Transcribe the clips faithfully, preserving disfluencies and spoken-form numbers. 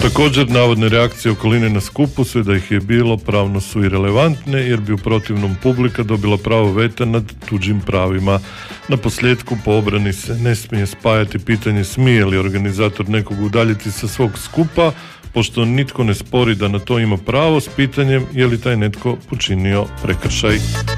Također, navodne reakcije okoline na skupu, sve da ih je bilo, pravno su i relevantne, jer bi u protivnom publika dobila pravo veta nad tuđim pravima. Na posljedku, po obrani se ne smije spajati pitanje smije li organizator nekog udaljiti sa svog skupa, pošto nitko ne spori da na to ima pravo, s pitanjem je li taj netko počinio prekršaj.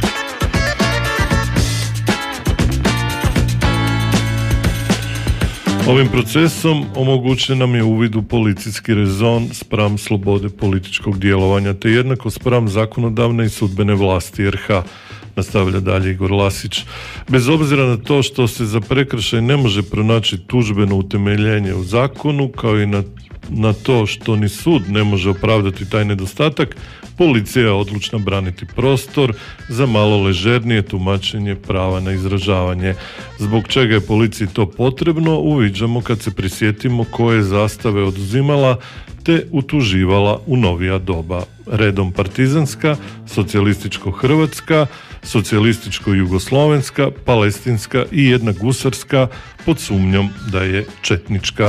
Ovim procesom omogućen nam je uvid u policijski rezon spram slobode političkog djelovanja, te jednako spram zakonodavne i sudbene vlasti R H, nastavlja dalje Igor Lasić. Bez obzira na to što se za prekršaj ne može pronaći tužbeno utemeljenje u zakonu, kao i na, na to što ni sud ne može opravdati taj nedostatak, policija je odlučna braniti prostor za malo ležernije tumačenje prava na izražavanje. Zbog čega je policiji to potrebno, uviđamo kad se prisjetimo koje zastave oduzimala te utuživala u novija doba. Redom partizanska, socijalističko-hrvatska, socijalističko-jugoslovenska, palestinska i jedna gusarska pod sumnjom da je četnička.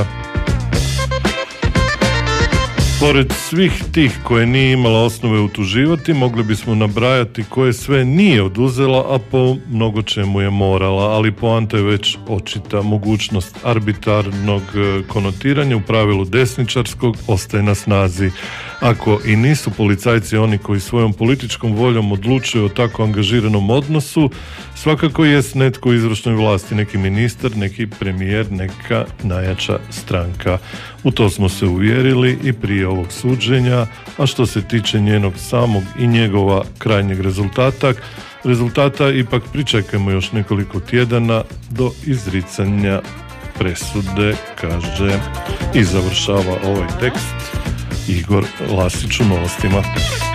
Pored svih tih koje nije imala osnove utuživati, mogli bismo nabrajati koje sve nije oduzela, a po mnogo čemu je morala, ali poanta je već očita. Mogućnost arbitrarnog konotiranja, u pravilu desničarskog, ostaje na snazi. Ako i nisu policajci oni koji svojom političkom voljom odlučuju o tako angažiranom odnosu, svakako jest netko u izvršnoj vlasti, neki ministar, neki premijer, neka najjača stranka. U to smo se uvjerili i prije ovog suđenja, a što se tiče njenog samog i njegova krajnjeg rezultata, rezultata ipak pričekajmo još nekoliko tjedana do izricanja presude, kaže i završava ovaj tekst Igor Lasić u Novostima.